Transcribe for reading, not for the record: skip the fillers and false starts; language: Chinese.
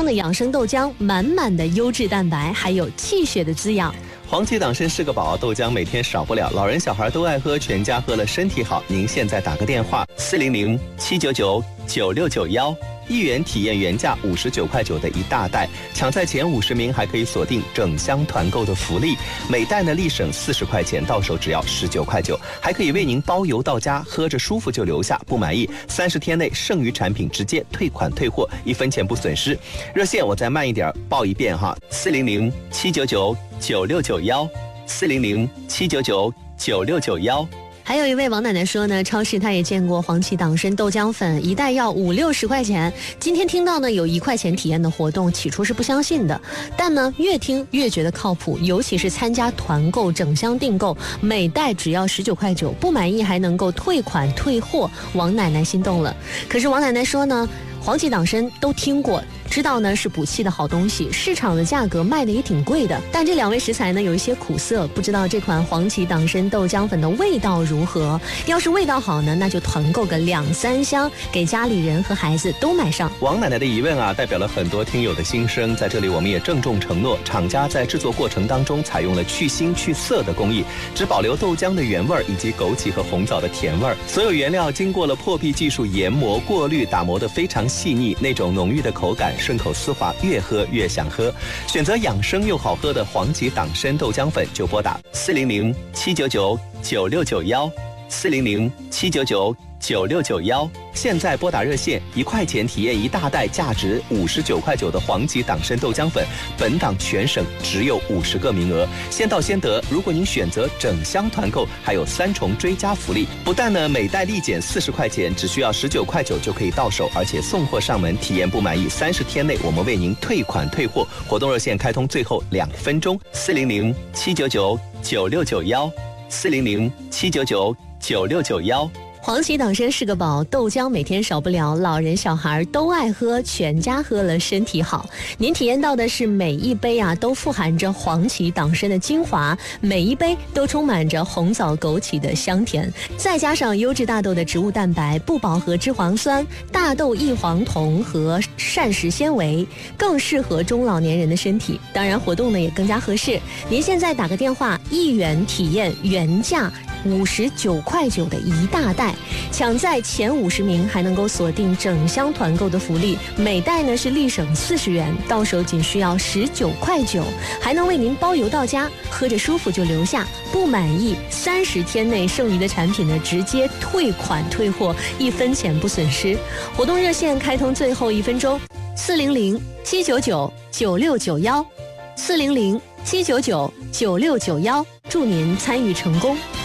的养生豆浆，满满的优质蛋白，还有气血的滋养。 黄芪党参是个宝，豆浆每天少不了，老人小孩都爱喝，全家喝了身体好。您现在打个电话400-799-9691，1元体验原价59.9块的一大袋，抢在前50名还可以锁定整箱团购的福利，每袋呢立省40块钱，到手只要19.9块，还可以为您包邮到家，喝着舒服就留下，不满意30天内剩余产品直接退款退货，1分钱不损失。热线我再慢一点报一遍哈，400-799-9691，400-799-9691。 还有一位王奶奶说呢，超市她也见过黄芪党参豆浆粉，一袋要50-60块钱。今天听到呢有1块钱体验的活动，起初是不相信的，但呢越听越觉得靠谱，尤其是参加团购整箱订购，每袋只要19.9块，不满意还能够退款退货，王奶奶心动了。可是王奶奶说呢，黄芪党参都听过，知道呢是补气的好东西，市场的价格卖的也挺贵的，但这2味食材呢有一些苦涩，不知道这款黄芪党参豆浆粉的味道如何。要是味道好呢，那就团购个2-3箱，给家里人和孩子都买上。 王奶奶的疑问啊，代表了很多听友的心声，在这里我们也郑重承诺，厂家在制作过程当中采用了去腥去涩的工艺，只保留豆浆的原味以及枸杞和红枣的甜味，所有原料经过了破壁技术研磨过滤，打磨得非常细腻，那种浓郁的口感顺口丝滑，越喝越想喝。选择养生又好喝的黄芪党参豆浆粉，就拨打400-799-9691，400-799-9691。现在拨打热线，1块钱体验一大袋价值59.9块的黄芪党参豆浆粉，本档全省只有50个名额，先到先得。如果您选择整箱团购，还有3重追加福利，不但呢每袋立减40块钱，只需要19.9块就可以到手，而且送货上门，体验不满意30天内我们为您退款退货。活动热线开通最后2分钟，400-799-9691，400-799-9691。 黄芪党参是个宝，豆浆每天少不了，老人小孩都爱喝，全家喝了身体好。您体验到的是每一杯啊都富含着黄芪党参的精华，每一杯都充满着红枣枸杞的香甜，再加上优质大豆的植物蛋白、不饱和脂肪酸、大豆异黄酮和膳食纤维，更适合中老年人的身体。当然活动呢也更加合适，您现在打个电话，1元体验原价59.9块的一大袋，抢在前50名还能够锁定整箱团购的福利，每袋呢是立省40元，到手仅需要19.9块，还能为您包邮到家，喝着舒服就留下，不满意30天内剩余的产品呢直接退款退货，1分钱不损失。活动热线开通最后1分钟，400-799-9691，400-799-9691，祝您参与成功。